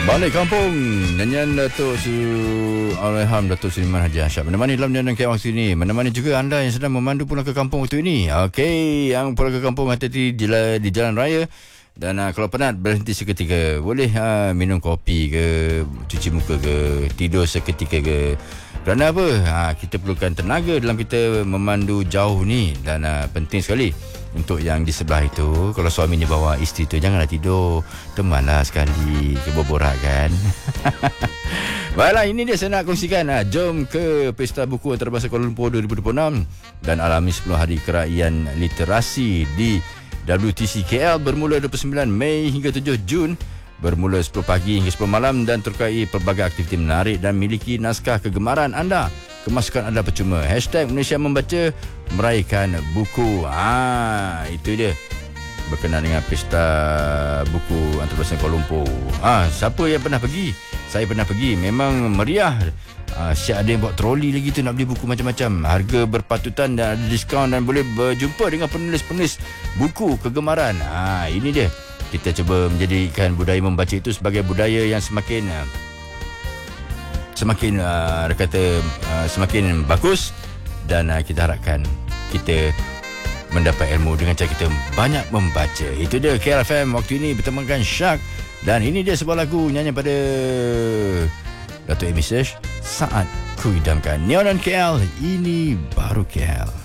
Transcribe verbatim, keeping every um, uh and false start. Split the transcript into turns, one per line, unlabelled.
Balik Kampung, nyanyian Datuk Su Allahyarham Datuk Sulaiman Haji Ashab menemani dalam nyanyian K waktu ini, menemani juga anda yang sedang memandu pulang ke kampung waktu ini. Okey, yang pulang ke kampung hati-hati di, di jalan raya. Dan uh, kalau penat berhenti seketika. Boleh uh, minum kopi ke, cuci muka ke, tidur seketika ke. Kerana apa? Ha, kita perlukan tenaga dalam kita memandu jauh ni. Dan uh, penting sekali untuk yang di sebelah itu, kalau suami ni bawa isteri tu, janganlah tidur, temanlah sekali keboborak kan. Baiklah, ini dia saya nak kongsikan. Ha, jom ke Pesta Buku Antarabangsa Kuala Lumpur dua ribu dua puluh enam dan alami sepuluh hari kerajaan literasi di W T C K L bermula dua puluh sembilan Mei hingga tujuh Jun, bermula sepuluh pagi hingga sepuluh malam dan terkait pelbagai aktiviti menarik dan miliki naskah kegemaran anda. Kemasukan anda percuma. Hashtag Malaysia Membaca, meraihkan buku. Ah, itu dia. Berkenaan dengan Pesta Buku Antarabangsa Kuala Lumpur. Ah, siapa yang pernah pergi? Saya pernah pergi. Memang meriah. Ah, siap ada yang bawa troli lagi tu nak beli buku macam-macam. Harga berpatutan dan ada diskaun dan boleh berjumpa dengan penulis-penulis buku kegemaran. Ah, ini dia. Kita cuba menjadikan budaya membaca itu sebagai budaya yang semakin semakin uh, kata uh, semakin bagus dan uh, kita harapkan kita mendapat ilmu dengan cara kita banyak membaca. Itu dia K L F M waktu ini bertemankan Syak, dan ini dia sebuah lagu nyanyian pada Dato' Amy Sesh, Saat Ku Idamkan. Neon dan K L, ini baru K L.